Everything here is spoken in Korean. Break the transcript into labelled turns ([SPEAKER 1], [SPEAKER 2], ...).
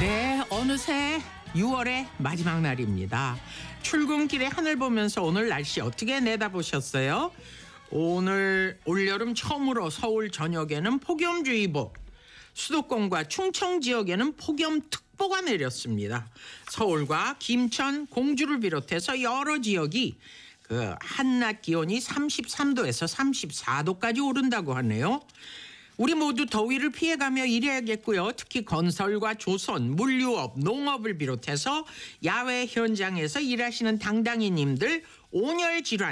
[SPEAKER 1] 네, 어느새 6월의 마지막 날입니다. 출근길에 하늘 보면서 오늘 날씨 어떻게 내다보셨어요? 오늘 올여름 처음으로 서울 전역에는 폭염주의보, 수도권과 충청 지역에는 폭염특보가 내렸습니다. 서울과 김천, 공주를 비롯해서 여러 지역이 그 한낮 기온이 33도에서 34도까지 오른다고 하네요. 우리 모두 더위를 피해가며 일해야겠고요. 특히 건설과 조선, 물류업, 농업을 비롯해서 야외 현장에서 일하시는 당당이님들 온열 질환